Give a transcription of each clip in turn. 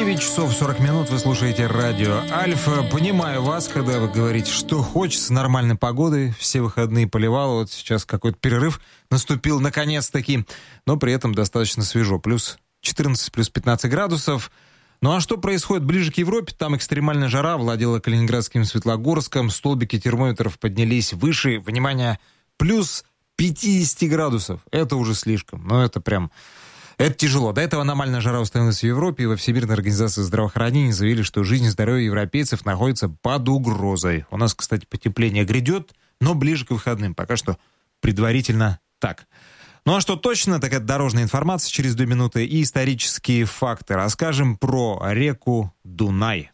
9 часов 40 минут вы слушаете радио Альфа. Понимаю вас, когда вы говорите, что хочется нормальной погоды. Все выходные поливало. Вот сейчас какой-то перерыв наступил наконец-таки. Но при этом достаточно свежо. Плюс 14, плюс 15 градусов. Ну а что происходит ближе к Европе? Там экстремальная жара владела Калининградским, Светлогорском. Столбики термометров поднялись выше. Внимание, плюс 50 градусов. Это уже слишком. Но это прям... Это тяжело. До этого аномальная жара установилась в Европе, и во Всемирной организации здравоохранения заявили, что жизнь и здоровье европейцев находятся под угрозой. У нас, кстати, потепление грядет, но ближе к выходным. Пока что предварительно так. Ну а что точно, так это дорожная информация через 2 минуты и исторические факты. Расскажем про реку Дунай.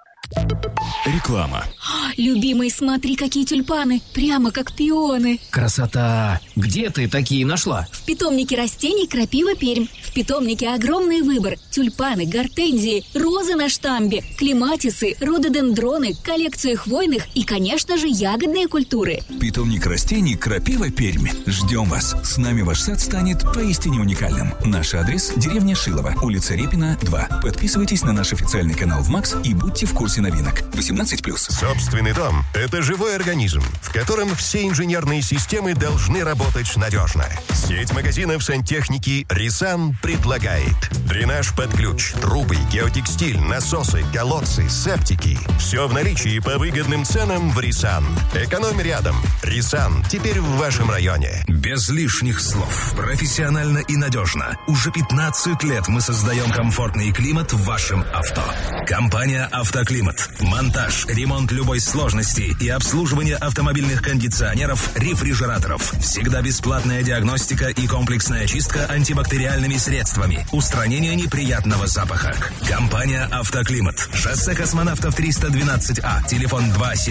Реклама. Любимый, смотри, какие тюльпаны, прямо как пионы. Красота! Где ты такие нашла? В питомнике растений «Крапива Пермь». В питомнике огромный выбор. Тюльпаны, гортензии, розы на штамбе, клематисы, рододендроны, коллекция хвойных и, конечно же, ягодные культуры. Питомник растений «Крапива Пермь». Ждем вас. С нами ваш сад станет поистине уникальным. Наш адрес – деревня Шилово, улица Репина, 2. Подписывайтесь на наш официальный канал в МАКС и будьте в курсе новинок. 18+. Собственный дом – это живой организм, в котором все инженерные системы должны работать надежно. Сеть магазинов сантехники «Рисан» предлагает дренаж под ключ, трубы, геотекстиль, насосы, колодцы, септики. Все в наличии по выгодным ценам в «Рисан». Экономь рядом. «Рисан» теперь в вашем районе. Без лишних слов. Профессионально и надежно. Уже 15 лет мы создаем комфортный климат в вашем авто. Компания «Автоклимат». Монтаж, ремонт любой сложности и обслуживание автомобильных кондиционеров, рефрижераторов. Всегда бесплатная диагностика и комплексная чистка антибактериальными средствами. Устранение неприятного запаха. Компания «Автоклимат». Шоссе Космонавтов 312А. Телефон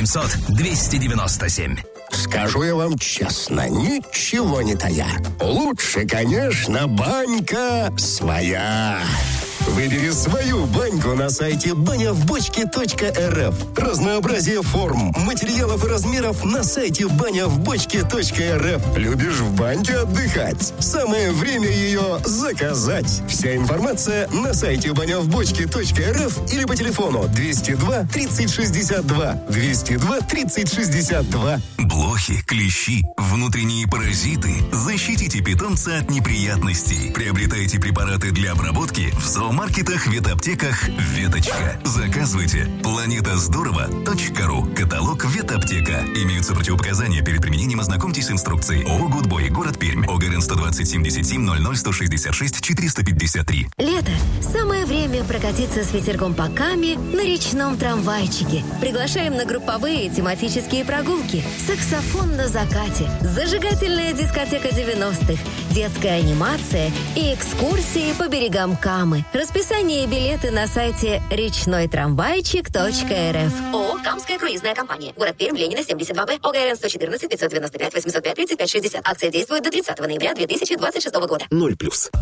2-700-297. Скажу я вам честно, ничего не тая. Лучше, конечно, банька своя. Выбери свою баньку на сайте банявбочке.рф. Разнообразие форм, материалов и размеров на сайте банявбочке.рф. Любишь в баньке отдыхать? Самое время ее заказать. Вся информация на сайте банявбочке.рф или по телефону 202 30 62. 202 30 62. Блохи, клещи, внутренние паразиты. Защитите питомца от неприятностей. Приобретайте препараты для обработки в зоомаркетах, ветаптеках «Веточка». Заказывайте. planetazdoroво.ru. Каталог «Ветаптека». Имеются противопоказания перед применением. Ознакомьтесь с инструкцией. ООО «Гудбой», город Пермь. ОГРН 120 77 00 166 453. Лето. Самое время прокатиться с ветерком по Каме на речном трамвайчике. Приглашаем на групповые тематические прогулки. Саксофон на закате. Зажигательная дискотека 90-х. Детская анимация и экскурсии по берегам Камы. Расписание и билеты на сайте речнойтрамвайчик.рф. ООО «Камская круизная компания». Город Пермь, Ленина, 72Б. ОГРН 114 595 805 35 60. Акция действует до 30 ноября 2026 года. 0+.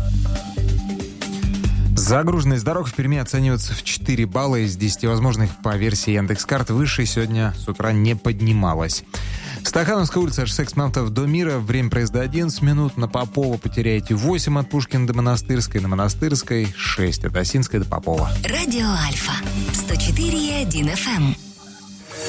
Загруженность дорог в Перми оценивается в 4 балла из 10 возможных по версии Яндекс.Карт. Выше сегодня с утра не поднималась. Стахановская улица, шоссе Космонавтов до Мира. Время проезда 11 минут. На Попова потеряете 8 от Пушкина до Монастырской. На Монастырской 6 от Осинской до Попова. Радио Альфа 104,1 FM.